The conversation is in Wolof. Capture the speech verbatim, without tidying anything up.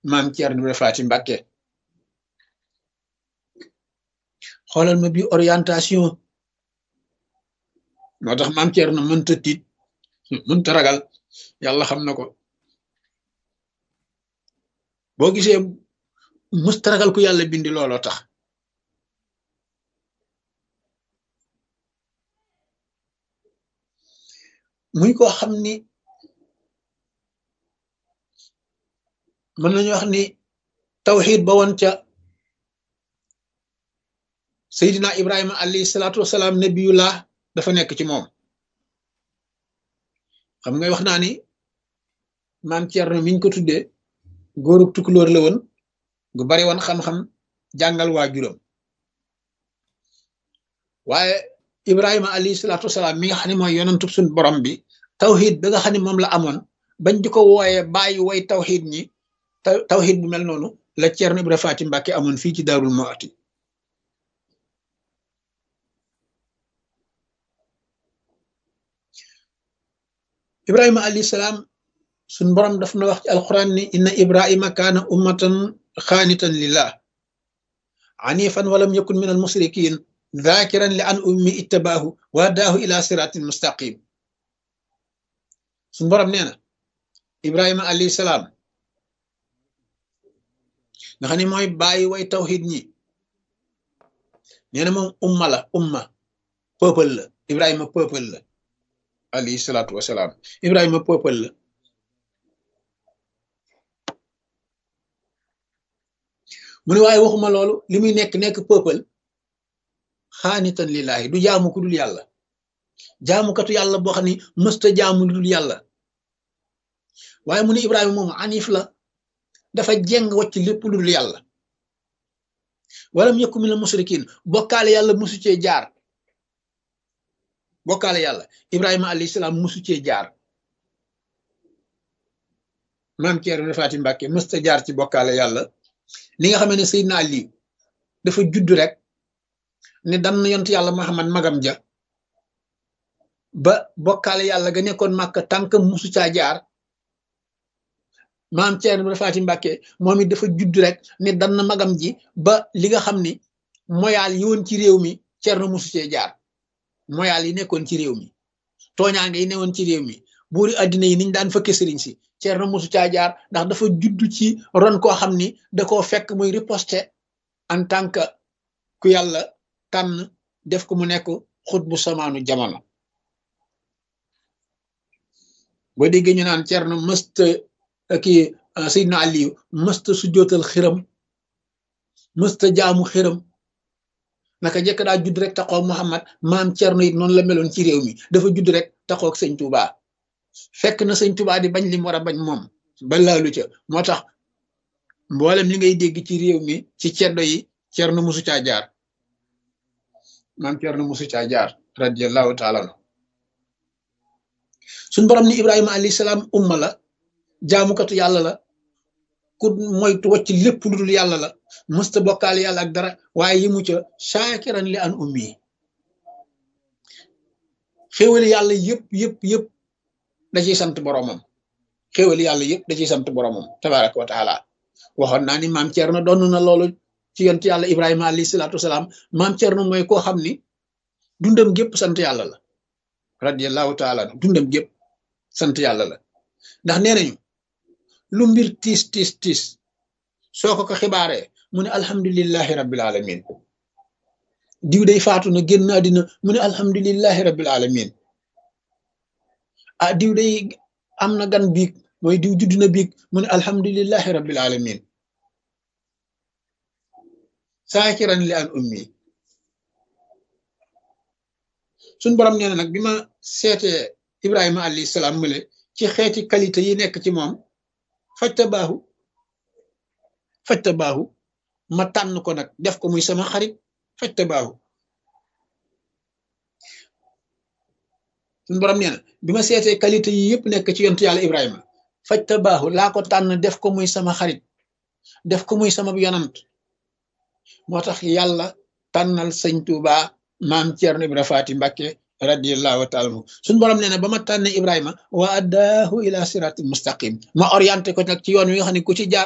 maam Thierno Ibrahima Faty Mbacké xoolal ma bi orientation moo tax maam Thierno mënta tiit mënta ragal yàlla xam na ko boo gisee mësta ragal ku yàlla bindi looloo tax muy koo xam ni mën nañu wax ni tawxiid ba woon ca Seydina Ibrahima alayhi salaatu wasalaam nabiyullah dafa nekk ci moom xam nga wax naa ni maam Thierno miñ ko tuddee góorub tukulóor la woon gu bari woon xam-xam jàngal waajuram waaye Ibrahima alayhi salaatu wasalaam mi nga xam ne mooy yonentub suñ borom bi tawxiid bi nga xam ne moom la amoon bañ di ko wooyee bàyyi way tawxiid ñi tawxiid bu mel noonu la Thierno Ibrahima Faty Mbacké amoon fii ci Daarul Muhti Ibrahima alayhi salaam suñ borom daf na wax ci alquran ni inna Ibrahima kaana ummatan xaanitan lillah anifan walam yakun min al musrikin dhakiran li an ummi ittabaahu wa daahu ila siratin mustaqim suñ borom nee na Ibrahima alayhi salaam nga xam ne mooy bàyyi way tawxiid ñi nee na moom umma la umma peuple la Ibrahima peuple la alayhi salaatu wasalaam Ibrahima peuple la mu ne waaye waxuma loolu li muy nekk nekk peuple xaanitan lillahi du jaamu ku dul yàlla jaamukatu yàlla boo xam ne mësta jaamu lu dul yàlla waaye mu ne Ibrahima moom anif la dafa jeng wacc lépp lu dul yàlla walam yakun minal musrikin bokkaale yàlla musu cee jaar bokkaale yàlla Ibrahima alayhi salaam musu cee jaar maam Thierno Faty Mbacké mësta jaar ci bokkaale yàlla li nga xamee ne Seydina Ali dafa judd rek ne dan yont yàlla Muhammad magam ja ba bokkaale yàlla ga nekkoon Màkka tànk musu caa jaar maam Thierno Faty Mbacké moom it dafa judd rek ne dan magam ji ba li nga xam ni moyaal yi woon ci réew mi Thierno musu cee jaar moyaal yi nekkoon ci réew mi tooñaange yi newoon ci réew mi buuri addina yi niñ daan fëkke sëriñ si Thierno musu caa jaar ndax dafa judd ci ron koo xam ni da koo fekk muy riposte en tant que ku yàlla tànn def ko mu nekk xut bu samaanu jamono boo déggee ñu naan Thierno mësta kii Seydina Aliyu mësta su jootal xiram mësta jaamu xiram naka jekk daa judd rek taxaw Muhammad maam Thierno it noonu la meloon ci réew mi dafa judd rek taxaw ak sëñ Touba fekk na sëñ Touba di bañ li mu war a bañ moom ba laalu ca moo tax mboolem li ngay dégg ci réew mi ci ceddo yi Thierno musu caa jaar maam Thierno musu caa jaar radiyallahu taala anhu suñ borom ni Ibrahima alayhi salaam umma la jaamukatu yàlla la ku moytu wacc lépp lu dul yàlla la mësta bokkaale yàlla ak dara waaye yi mu ca shaakiran li an ummi xéwali yàlla yëpp yëpp yëpp da ciy sant boromam xéwali yàlla yëpp da ciy sant boromam tabaraka wa taala waxoon naa ni maam Thierno doon na loolu ci yont yàlla Ibrahima alayhi salaatu wasalaam maam Thierno mooy koo xam ni dundam gépp sant yàlla la radiyallahu taala dundam gépp sant yàlla la ndax nee nañu lu mbir tiis tiis tiis soo ko ko xibaaree mu ne alhamdulillahi rabbil alamin diw day faatu na génn àddina mu ne alhamdulillahi rabbil alamin ah diw day am na gan biig mooy diw judd na biig mu ne alhamdulillahi rabbil alamin saakiran li an ummi suñ borom nee na nag bi ma seetee Ibrahima alayhi salaam mële ci xeeti qualité yi nekk ci moom fajta baaxu fajta baaxu ma tànn ko nag def ko muy sama xarit fajta baaxu suñu borom nee na bi ma seetee qualité yi yëpp nekk ci yontu yàlla Ibrahima fajta baaxu laa ko tànn def ko muy sama xarit def ko muy sama yonant moo tax yàlla tànnal sëñ Tuuba maam Thierno Ibrahima Faty Mbacké radiyallahu taala anhu suñu borom nee na ba ma tànne Ibrahima wa addaahu ila siratin mustaqim ma orienté ko nag ci yoon wi nga xam ne ku ci jaar